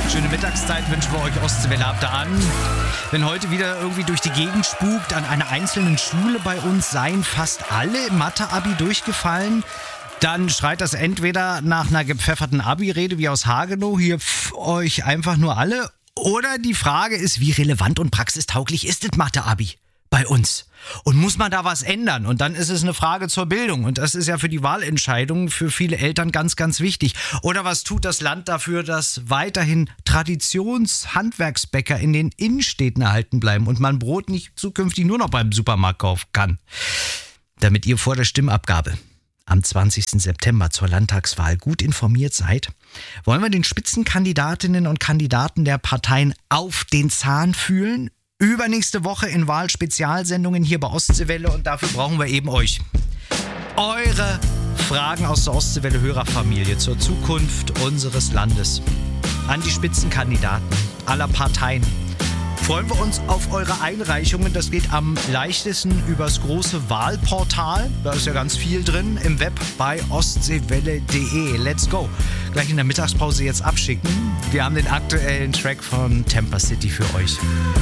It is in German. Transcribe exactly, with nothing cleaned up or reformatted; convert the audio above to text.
Schöne Mittagszeit wünschen wir euch. Ostseewelle habt ihr an. Wenn heute wieder irgendwie durch die Gegend spukt, an einer einzelnen Schule bei uns seien fast alle im Mathe-Abi durchgefallen, dann schreit das entweder nach einer gepfefferten Abi-Rede wie aus Hagenow, hier pf, euch einfach nur alle. Oder die Frage ist, wie relevant und praxistauglich ist das Mathe-Abi bei uns? Und muss man da was ändern? Und dann ist es eine Frage zur Bildung. Und das ist ja für die Wahlentscheidung für viele Eltern ganz, ganz wichtig. Oder was tut das Land dafür, dass weiterhin Traditionshandwerksbäcker in den Innenstädten erhalten bleiben und man Brot nicht zukünftig nur noch beim Supermarkt kaufen kann? Damit ihr vor der Stimmabgabe am zwanzigsten September zur Landtagswahl gut informiert seid, wollen wir den Spitzenkandidatinnen und Kandidaten der Parteien auf den Zahn fühlen. Übernächste Woche in Wahlspezialsendungen hier bei Ostseewelle und dafür brauchen wir eben euch. Eure Fragen aus der Ostseewelle-Hörerfamilie zur Zukunft unseres Landes. An die Spitzenkandidaten aller Parteien. Freuen wir uns auf eure Einreichungen. Das geht am leichtesten übers große Wahlportal. Da ist ja ganz viel drin im Web bei ostseewelle punkt de. Let's go. Gleich in der Mittagspause jetzt abschicken. Wir haben den aktuellen Track von Temper City für euch.